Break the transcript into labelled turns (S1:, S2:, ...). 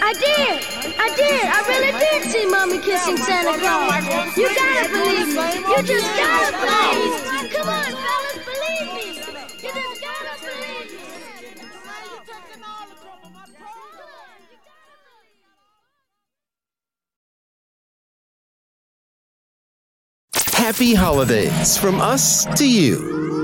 S1: I did. I really did see Mommy kissing Santa Claus. You gotta believe me. You just gotta believe me. Come on, fellas, believe me. You just gotta believe me.
S2: Happy holidays from us to you.